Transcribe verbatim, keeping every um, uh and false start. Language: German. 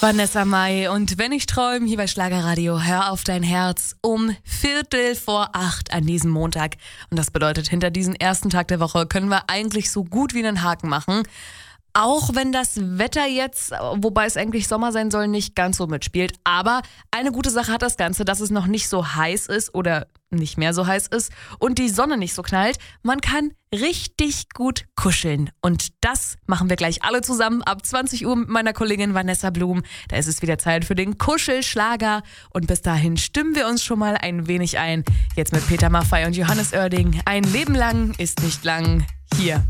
Vanessa Mai und Wenn ich träume, hier bei Schlagerradio, hör auf dein Herz um Viertel vor acht an diesem Montag. Und das bedeutet, hinter diesem ersten Tag der Woche können wir eigentlich so gut wie einen Haken machen. Auch wenn das Wetter jetzt, wobei es eigentlich Sommer sein soll, nicht ganz so mitspielt. Aber eine gute Sache hat das Ganze, dass es noch nicht so heiß ist oder nicht mehr so heiß ist und die Sonne nicht so knallt. Man kann richtig gut kuscheln. Und das machen wir gleich alle zusammen ab zwanzig Uhr mit meiner Kollegin Vanessa Blum. Da ist es wieder Zeit für den Kuschelschlager. Und bis dahin stimmen wir uns schon mal ein wenig ein. Jetzt mit Peter Maffay und Johannes Oerding. Ein Leben lang ist nicht lang. Hier